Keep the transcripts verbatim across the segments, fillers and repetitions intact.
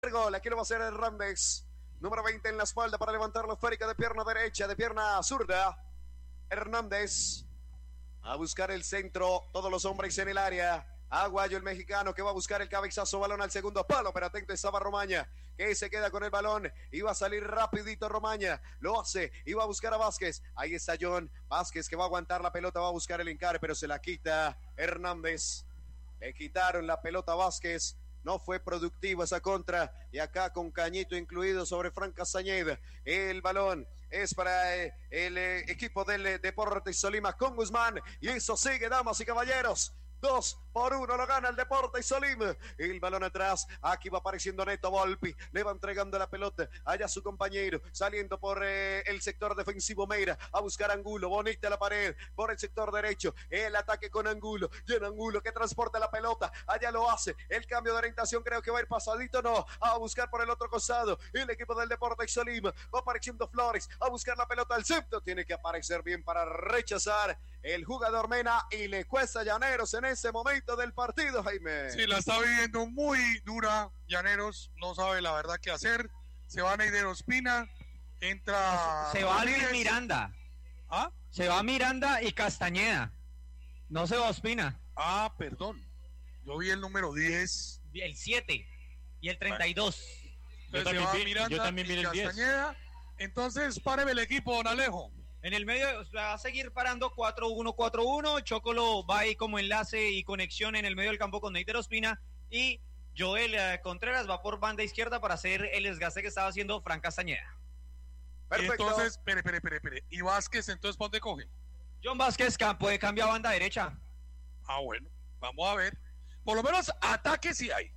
Gol, aquí lo va a hacer Hernández. Número veinte en la espalda para levantar la esférica de pierna derecha, de pierna zurda. Hernández a buscar el centro, todos los hombres en el área. Aguayo, el mexicano, que va a buscar el cabezazo, balón al segundo palo, pero atento estaba Romaña, que se queda con el balón, iba a salir rapidito Romaña, lo hace, iba a buscar a Vázquez, ahí está John, Vázquez que va a aguantar la pelota, va a buscar el encare, pero se la quita Hernández, le quitaron la pelota a Vázquez, no fue productiva esa contra, y acá con Cañito incluido sobre Fran Castañeda, el balón es para eh, el eh, equipo del eh, Deportes Tolima con Guzmán, y eso sigue, damas y caballeros. Dos por uno lo gana el Deportes Tolima. El balón atrás. Aquí va apareciendo Neto Volpi. Le va entregando la pelota. Allá su compañero. Saliendo por eh, el sector defensivo Meira. A buscar Angulo. Bonita la pared. Por el sector derecho. El ataque con Angulo. Y en Angulo que transporta la pelota. Allá lo hace. El cambio de orientación creo que va a ir pasadito. No. A buscar por el otro costado. El equipo del Deportes Tolima. Va apareciendo Flores. A buscar la pelota al centro. Tiene que aparecer bien para rechazar el jugador Mena. Y le cuesta Llaneros en ese momento del partido, Jaime. Sí, la está viviendo muy dura Llaneros, no sabe la verdad qué hacer. Se va Neider Ospina, entra se va Luis Miranda. ¿Ah? Se va Miranda y Castañeda. No se va Ospina. Ah, perdón. Yo vi el número diez. El siete y el treinta y dos. Entonces se va Miranda yo también vi el Castañeda. diez. Entonces, páreme el equipo, don Alejo. En el medio va a seguir parando cuatro uno cuatro uno. Chocolo va ahí como enlace y conexión en el medio del campo con Neider Ospina. Y Joel eh, Contreras va por banda izquierda para hacer el desgaste que estaba haciendo Fran Castañeda. Perfecto. Entonces, espere, espere, espere, espere. ¿Y Vázquez entonces por dónde coge? John Vázquez puede cambiar a banda derecha. Ah, bueno. Vamos a ver. Por lo menos ataque sí hay.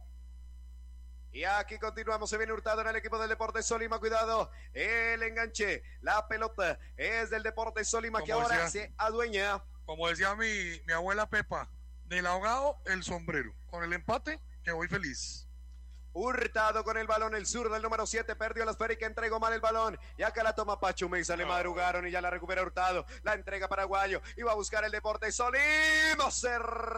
Y aquí continuamos, se viene Hurtado en el equipo del Deportes Tolima, cuidado, el enganche, la pelota es del Deportes Tolima que ahora decía, se adueña. Como decía mi, mi abuela Pepa, del ahogado el sombrero, con el empate que voy feliz. Hurtado con el balón, el sur del número siete, perdió la esférica, entregó mal el balón, y acá la toma Pacho Mesa, le oh. madrugaron y ya la recupera Hurtado, la entrega Paraguayo, y va a buscar el Deportes Tolima, se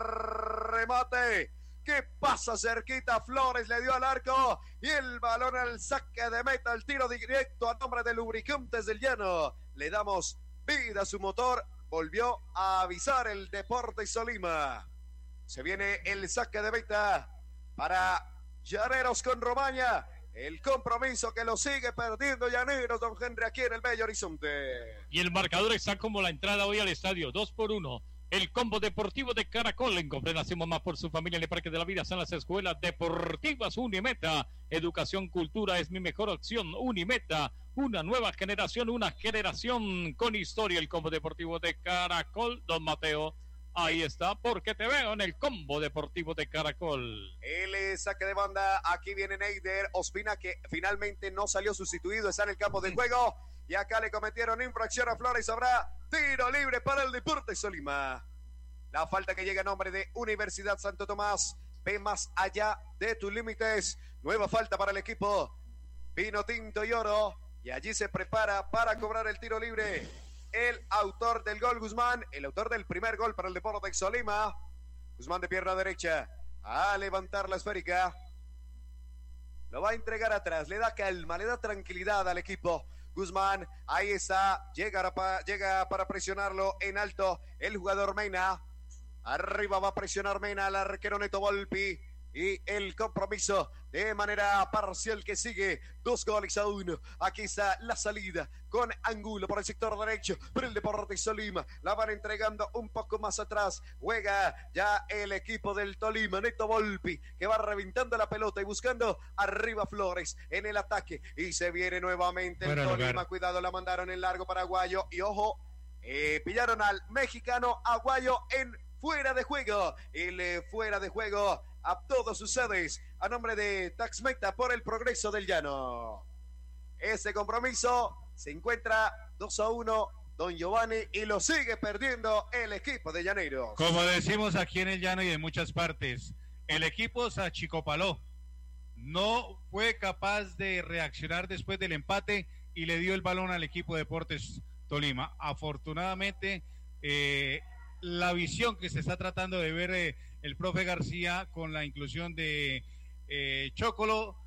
remate. ¿Qué pasa? Cerquita, Flores le dio al arco y el balón al saque de meta, el tiro directo a nombre de Lubricantes del Llano. Le damos vida a su motor, volvió a avisar el Deportes Tolima. Se viene el saque de meta para Llaneros con Romaña. El compromiso que lo sigue perdiendo Llaneros, don Henry, aquí en el Bello Horizonte. Y el marcador está como la entrada hoy al estadio, dos por uno. El combo deportivo de Caracol, en Compren hacemos más por su familia en el Parque de la Vida, son las escuelas deportivas Unimeta, educación, cultura es mi mejor opción, Unimeta, una nueva generación, una generación con historia, el combo deportivo de Caracol, don Mateo, ahí está, porque te veo en el combo deportivo de Caracol. El saque de banda, aquí viene Neider Ospina, que finalmente no salió sustituido, está en el campo de juego. Y acá le cometieron infracción a Flores. Habrá tiro libre para el Deportes Tolima. La falta que llega a nombre de Universidad Santo Tomás. Ve más allá de tus límites. Nueva falta para el equipo Vino Tinto y Oro. Y allí se prepara para cobrar el tiro libre el autor del gol, Guzmán. El autor del primer gol para el Deportes Tolima. Guzmán de pierna derecha. A levantar la esférica. Lo va a entregar atrás. Le da calma, le da tranquilidad al equipo. Guzmán, ahí está, llega para, llega para presionarlo en alto el jugador Mena, arriba va a presionar Mena, al arquero Neto Volpi, y el compromiso de manera parcial que sigue, dos goles a uno, aquí está la salida con Angulo por el sector derecho, por el Deportes Tolima, la van entregando un poco más atrás, juega ya el equipo del Tolima, Neto Volpi, que va reventando la pelota y buscando arriba Flores en el ataque, y se viene nuevamente el Tolima, lugar. Cuidado, la mandaron en largo paraguayo, y ojo, eh, pillaron al mexicano Aguayo en fuera de juego, el eh, fuera de juego a todos ustedes, a nombre de Taxmeta por el progreso del Llano. Ese compromiso se encuentra dos a uno, don Giovanni, y lo sigue perdiendo el equipo de Llaneros. Como decimos aquí en el Llano y en muchas partes, el equipo se achicopaló, no fue capaz de reaccionar después del empate y le dio el balón al equipo de Deportes Tolima. Afortunadamente, eh, la visión que se está tratando de ver eh, el profe García con la inclusión de eh, Chocolo